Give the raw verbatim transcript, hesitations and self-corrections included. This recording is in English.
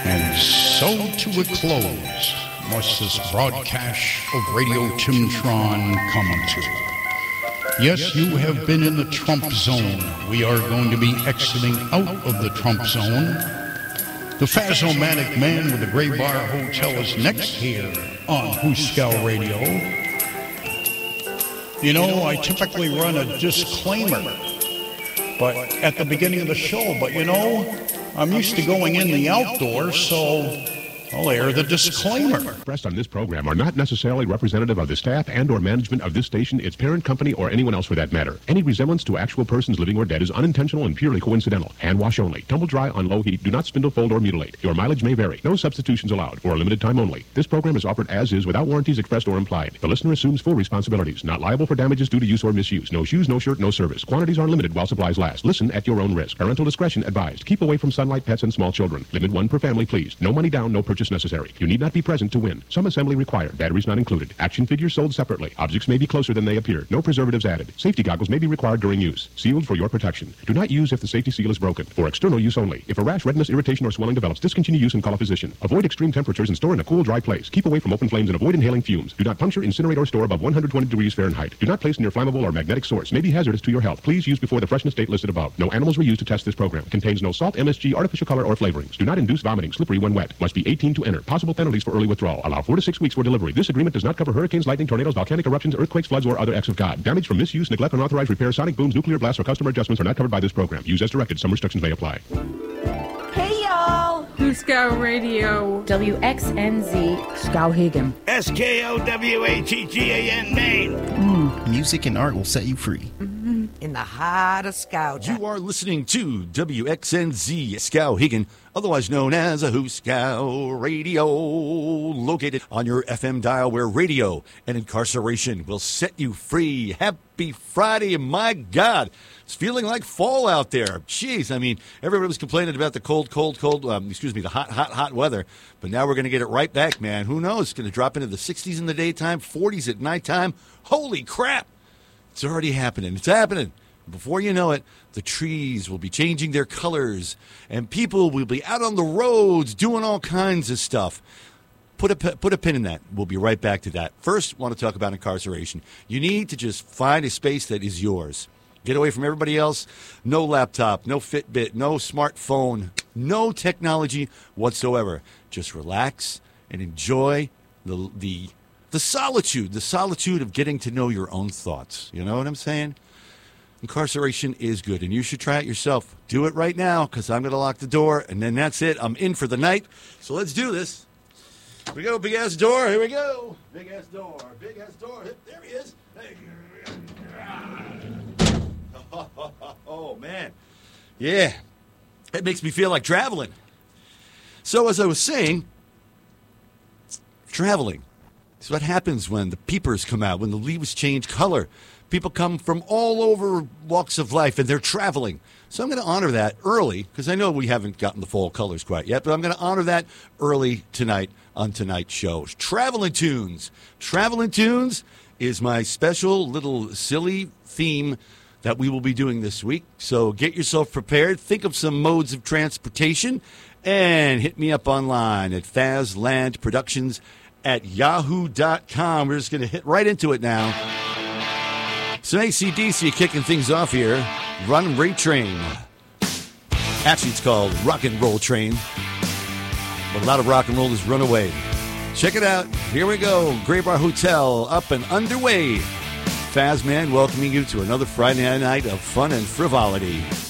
And so to a close must this broadcast of Radio Timtron come to. Yes, you have been in the Trump zone. We are going to be exiting out of the Trump zone. The Fazomanic Man with the Gray Bar Hotel is next here on Hooskow Radio. You know, I typically run a disclaimer but at the beginning of the show, but you know, I'm used to going in the outdoors, so I'll air the disclaimer. Expressed on this program are not necessarily representative of the staff and or management of this station, its parent company, or anyone else for that matter. Any resemblance to actual persons living or dead is unintentional and purely coincidental. Hand wash only. Tumble dry on low heat. Do not spindle, fold, or mutilate. Your mileage may vary. No substitutions allowed. For a limited time only. This program is offered as is without warranties expressed or implied. The listener assumes full responsibilities. Not liable for damages due to use or misuse. No shoes, no shirt, no service. Quantities are limited while supplies last. Listen at your own risk. Parental discretion advised. Keep away from sunlight, pets, and small children. Limit one per family, please. No money down, no purchase necessary. You need not be present to win. Some assembly required. Batteries not included. Action figures sold separately. Objects may be closer than they appear. No preservatives added. Safety goggles may be required during use. Sealed for your protection. Do not use if the safety seal is broken. For external use only. If a rash, redness, irritation, or swelling develops, discontinue use and call a physician. Avoid extreme temperatures and store in a cool, dry place. Keep away from open flames and avoid inhaling fumes. Do not puncture, incinerate, or store above one hundred twenty degrees Fahrenheit. Do not place near flammable or magnetic source. May be hazardous to your health. Please use before the freshness date listed above. No animals were used to test this program. Contains no salt, M S G, artificial color, or flavorings. Do not induce vomiting, slippery when wet. Must be eighteen to enter. Possible penalties for early withdrawal. Allow four to six weeks for delivery. This agreement does not cover hurricanes, lightning, tornadoes, volcanic eruptions, earthquakes, floods, or other acts of God. Damage from misuse, neglect, unauthorized repair, sonic booms, nuclear blasts, or customer adjustments are not covered by this program. Use as directed. Some restrictions may apply. Hey, y'all! Hooskow Radio. W X N Z. Skowhegan. S K O W H E G A N, Maine. Mm, music and art will set you free. Mm-hmm. In the heart of Scout. You are listening to W X N Z Skowhegan, otherwise known as a Hooskow Radio, located on your F M dial where radio and incarceration will set you free. Happy Friday, my God. It's feeling like fall out there. Jeez, I mean, everybody was complaining about the cold, cold, cold, um, excuse me, the hot, hot, hot weather, but now we're going to get it right back, man. Who knows? It's going to drop into the sixties in the daytime, forties at nighttime. Holy crap. It's already happening. It's happening. Before you know it, the trees will be changing their colors, and people will be out on the roads doing all kinds of stuff. Put a, put a pin in that. We'll be right back to that. First, I want to talk about incarceration. You need to just find a space that is yours. Get away from everybody else. No laptop, no Fitbit, no smartphone, no technology whatsoever. Just relax and enjoy the the the solitude, the solitude of getting to know your own thoughts. You know what I'm saying? Incarceration is good, and you should try it yourself. Do it right now, because I'm going to lock the door, and then that's it. I'm in for the night. So let's do this. Here we go, big-ass door. Here we go. Big-ass door. Big-ass door. There he is. Oh, man. Yeah. It makes me feel like traveling. So as I was saying, traveling is what happens when the peepers come out, when the leaves change color. People come from all over walks of life, and they're traveling. So I'm going to honor that early, because I know we haven't gotten the fall colors quite yet, but I'm going to honor that early tonight on tonight's show. Traveling Tunes. Traveling Tunes is my special little silly theme that we will be doing this week. So get yourself prepared. Think of some modes of transportation and hit me up online at Fazland Productions at yahoo dot com. We're just going to hit right into it now. So A C D C kicking things off here. Runaway Train. Actually, it's called Rock and Roll Train. But a lot of rock and roll is Runaway. Check it out. Here we go. Gray Bar Hotel up and underway. Fazman welcoming you to another Friday night of fun and frivolity.